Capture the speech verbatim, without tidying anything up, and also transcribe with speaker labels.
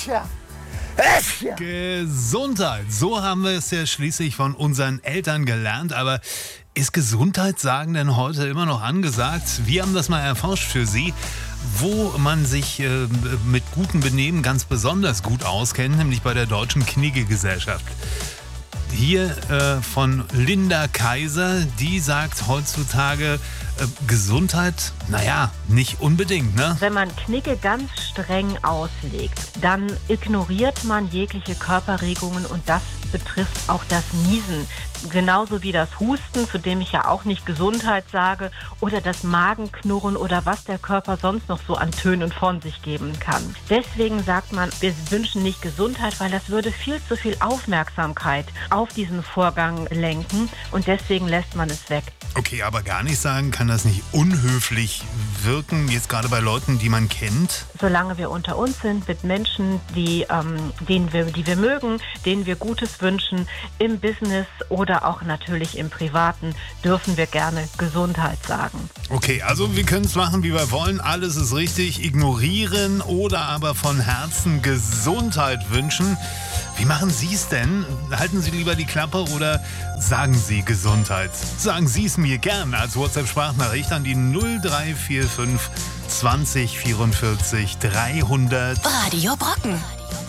Speaker 1: Äscher. Äscher.
Speaker 2: Gesundheit, so haben wir es ja schließlich von unseren Eltern gelernt, aber ist Gesundheitssagen denn heute immer noch angesagt? Wir haben das mal erforscht für Sie, wo man sich äh, mit gutem Benehmen ganz besonders gut auskennt, nämlich bei der Deutschen Knigge-Gesellschaft. Hier äh, von Linda Kaiser, die sagt heutzutage, äh, Gesundheit, naja, nicht unbedingt, ne?
Speaker 3: Wenn man Knigge ganz streng auslegt, dann ignoriert man jegliche Körperregungen und das betrifft auch das Niesen. Genauso wie das Husten, zu dem ich ja auch nicht Gesundheit sage, oder das Magenknurren oder was der Körper sonst noch so an Tönen von sich geben kann. Deswegen sagt man, wir wünschen nicht Gesundheit, weil das würde viel zu viel Aufmerksamkeit auf diesen Vorgang lenken und deswegen lässt man es weg.
Speaker 2: Okay, aber gar nicht sagen, kann das nicht unhöflich wirken, jetzt gerade bei Leuten, die man kennt?
Speaker 3: Solange wir unter uns sind, mit Menschen, die, ähm, denen wir, die wir mögen, denen wir Gutes wünschen, im Business oder auch natürlich im Privaten, dürfen wir gerne Gesundheit sagen.
Speaker 2: Okay, also wir können es machen, wie wir wollen. Alles ist richtig. Ignorieren oder aber von Herzen Gesundheit wünschen. Wie machen Sie es denn? Halten Sie lieber die Klappe oder sagen Sie Gesundheit? Sagen Sie es mir gern als WhatsApp-Sprachnachricht an die null drei vier fünf zwanzig vierundvierzig dreihundert.
Speaker 4: Radio Brocken.